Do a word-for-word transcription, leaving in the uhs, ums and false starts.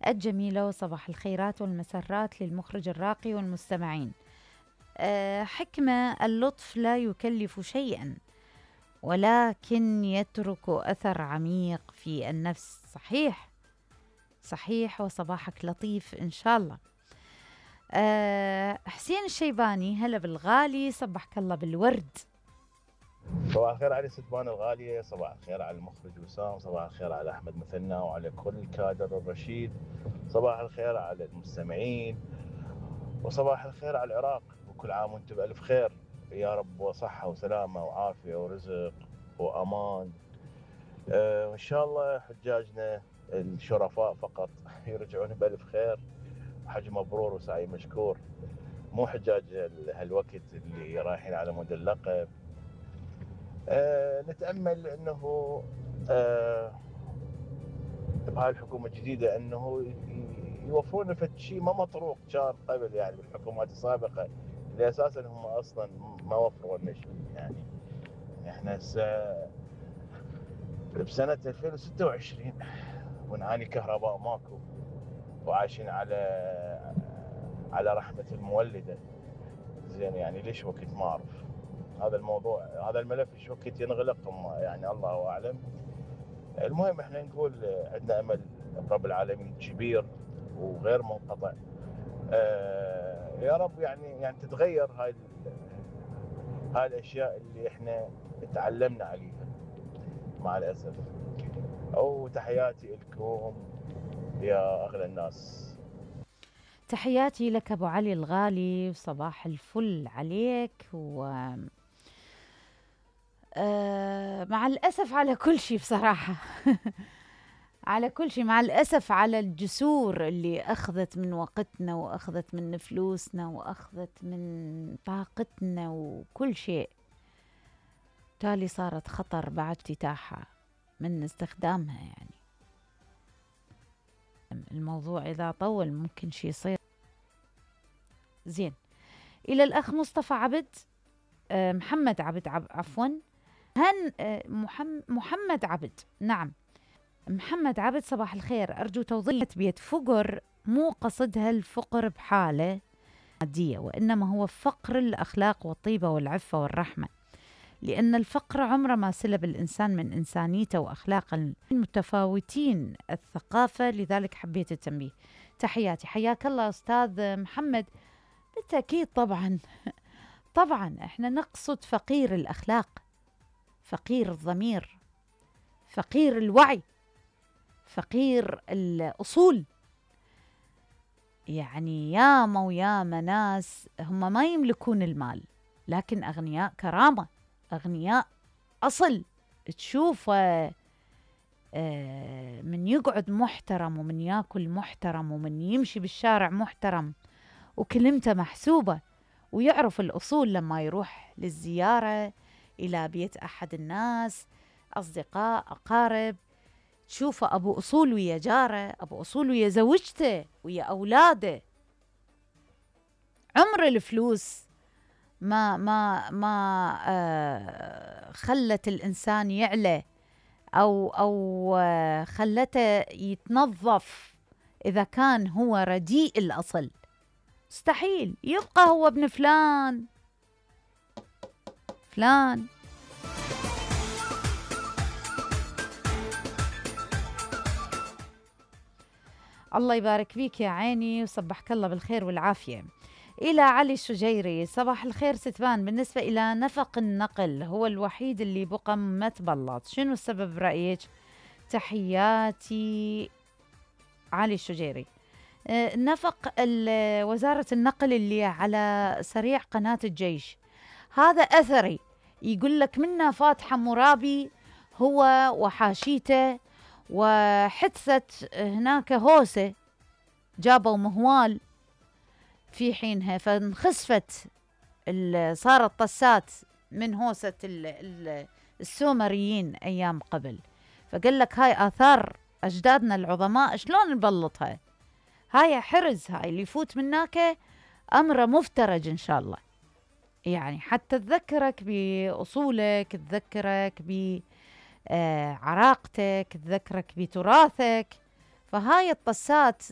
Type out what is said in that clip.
الجميلة، وصباح الخيرات والمسرات للمخرج الراقي والمستمعين. أه حكمة: اللطف لا يكلف شيئا ولكن يترك أثر عميق في النفس. صحيح صحيح، وصباحك لطيف إن شاء الله. أه حسين الشيباني: هلا بالغالي، صبحك الله بالورد. صباح الخير علي ستبان الغالية، صباح الخير على المخرج وسام، صباح الخير على أحمد مثنى وعلى كل كادر الرشيد، صباح الخير على المستمعين، وصباح الخير على العراق، وكل عام وانتم بألف خير يا رب، وصحة وسلامة وعافية ورزق وأمان. آه وإن شاء الله حجاجنا الشرفاء فقط يرجعون بألف خير، حج مبرور وسعي مشكور، مو حجاج هالوقت اللي رايحين على مود اللقب. آه نتأمل أنه آه بهاي الحكومة الجديدة أنه يوفرون فد شيء ما مطروق كان قبل، يعني بالحكومات السابقة اللي أساسا هم أصلا ما وفروا لنا شيء. يعني احنا هسه بسنة ألفين وستة وعشرين ونعاني كهرباء ماكو، وعايشين على على رحمة المولدة. زين يعني ليش وقت ما أعرف هذا الموضوع، هذا الملف ايش وقت ينغلق يعني الله أعلم. المهم احنا نقول عندنا امل برب العالمين كبير وغير منقطع. آه يا رب يعني يعني تتغير هاي هاي الاشياء اللي احنا تعلمنا عليها مع الاسف. او تحياتي لكم يا اغلى الناس. تحياتي لك أبو علي الغالي، وصباح الفل عليك. و آه مع الأسف على كل شيء بصراحة على كل شيء، مع الأسف على الجسور اللي أخذت من وقتنا وأخذت من فلوسنا وأخذت من طاقتنا وكل شيء، تالي صارت خطر بعد افتتاحها من استخدامها. يعني الموضوع إذا طول ممكن شي يصير. زين، إلى الأخ مصطفى عبد، آه محمد عبد عب عفوا هن آه محم محمد عبد نعم محمد عبد: صباح الخير، أرجو توضيح بيت فقر مو قصدها الفقر بحالة مادية، وإنما هو فقر الأخلاق والطيبة والعفة والرحمة، لأن الفقر عمره ما سلب الإنسان من إنسانيته وأخلاق المتفاوتين الثقافة، لذلك حبيت التنبيه. تحياتي. حياك الله أستاذ محمد. بالتأكيد طبعا طبعا احنا نقصد فقير الأخلاق، فقير الضمير، فقير الوعي، فقير الأصول. يعني ياما وياما ناس هم ما يملكون المال لكن أغنياء كرامة، أغنياء أصل. تشوف من يقعد محترم ومن ياكل محترم ومن يمشي بالشارع محترم وكلمته محسوبة، ويعرف الأصول لما يروح للزيارة إلى بيت أحد الناس، أصدقاء أقارب، تشوفه أبو أصول ويا جاره، أبو أصول ويا زوجته ويا أولاده. عمر الفلوس ما ما ما آه خلت الإنسان يعلى أو أو آه خلته يتنظف. إذا كان هو رديء الأصل مستحيل يبقى هو ابن فلان فلان. الله يبارك فيك يا عيني، وصبحك الله بالخير والعافية. إلى علي الشجيري: صباح الخير ستبان، بالنسبة إلى نفق النقل هو الوحيد اللي بقى ما تبلط، شنو السبب برأيك؟ تحياتي علي الشجيري. آه نفق وزارة النقل اللي على سريع قناة الجيش هذا أثري، يقول لك منا فاتحة مرابي هو وحاشيته، وحدثت هناك هوسة، جابوا مهوال في حينها فانخسفت، صارت طسات من هوسة السومريين أيام قبل. فقال لك هاي آثار أجدادنا العظماء، شلون نبلطها؟ هاي حرز، هاي اللي يفوت مناك أمره مفترج إن شاء الله. يعني حتى تذكرك بأصولك، تذكرك بعراقتك، تذكرك بتراثك. فهاي الطسات